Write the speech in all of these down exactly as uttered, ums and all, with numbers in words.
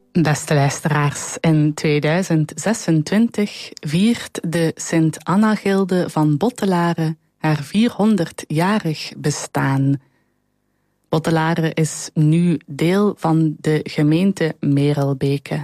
Beste luisteraars, in tweeduizend zesentwintig viert de Sint-Anna-gilde van Bottelaren haar vierhonderdjarig bestaan. Bottelaren is nu deel van de gemeente Merelbeke.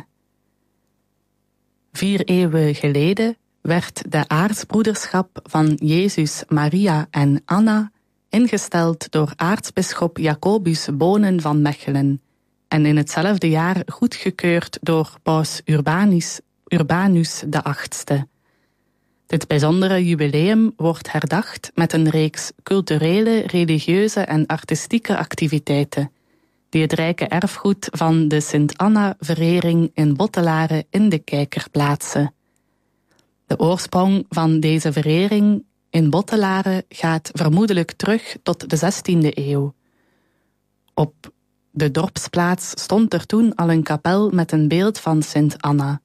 Vier eeuwen geleden werd de aartsbroederschap van Jezus, Maria en Anna ingesteld door aartsbisschop Jacobus Bonen van Mechelen en in hetzelfde jaar goedgekeurd door paus Urbanus, Urbanus de achtste. Dit bijzondere jubileum wordt herdacht met een reeks culturele, religieuze en artistieke activiteiten die het rijke erfgoed van de Sint-Anna-verering in Bottelaren in de kijker plaatsen. De oorsprong van deze verering in Bottelaren gaat vermoedelijk terug tot de zestiende eeuw. Op de dorpsplaats stond er toen al een kapel met een beeld van Sint Anna.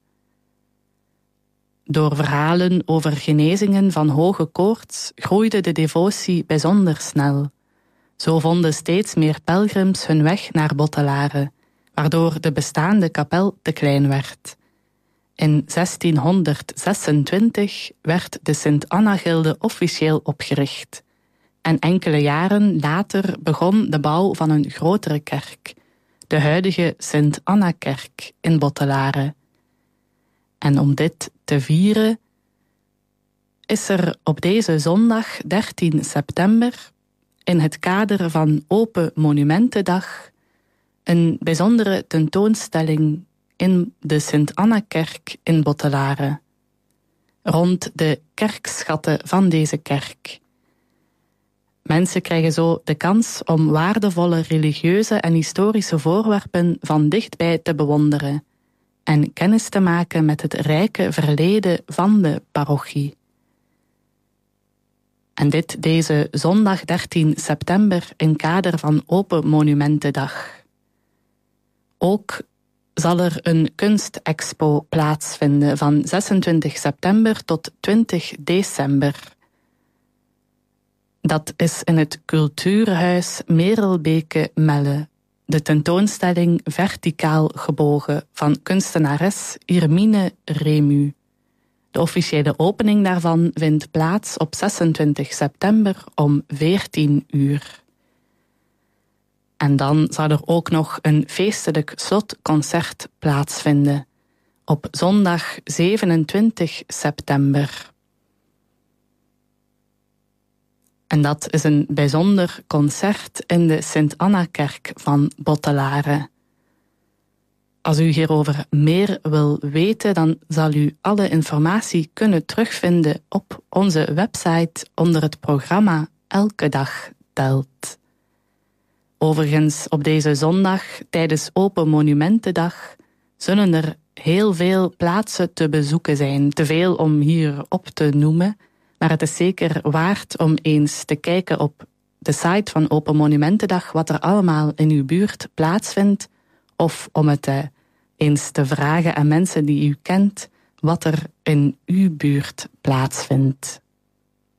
Door verhalen over genezingen van hoge koorts groeide de devotie bijzonder snel. Zo vonden steeds meer pelgrims hun weg naar Bottelaren, waardoor de bestaande kapel te klein werd. In zestienhonderdzesentwintig werd de Sint-Anna-gilde officieel opgericht. En enkele jaren later begon de bouw van een grotere kerk, de huidige Sint-Anna-kerk in Bottelaren. En om dit te vieren is er op deze zondag dertien september in het kader van Open Monumentendag een bijzondere tentoonstelling in de Sint-Anna-kerk in Bottelaren, rond de kerkschatten van deze kerk. Mensen krijgen zo de kans om waardevolle religieuze en historische voorwerpen van dichtbij te bewonderen en kennis te maken met het rijke verleden van de parochie. En dit deze zondag dertien september in kader van Open Monumentendag. Ook zal er een kunstexpo plaatsvinden van zesentwintig september tot twintig december. Dat is in het Cultuurhuis Merelbeke Melle, de tentoonstelling Verticaal gebogen van kunstenares Irmine Remu. De officiële opening daarvan vindt plaats op zesentwintig september om veertien uur. En dan zal er ook nog een feestelijk slotconcert plaatsvinden op zondag zevenentwintig september. En dat is een bijzonder concert in de Sint-Anna-kerk van Bottelaren. Als u hierover meer wil weten, dan zal u alle informatie kunnen terugvinden op onze website onder het programma Elke Dag Telt. Overigens, op deze zondag, tijdens Open Monumentendag, zullen er heel veel plaatsen te bezoeken zijn. Te veel om hier op te noemen, maar het is zeker waard om eens te kijken op de site van Open Monumentendag wat er allemaal in uw buurt plaatsvindt, of om het uh, eens te vragen aan mensen die u kent wat er in uw buurt plaatsvindt.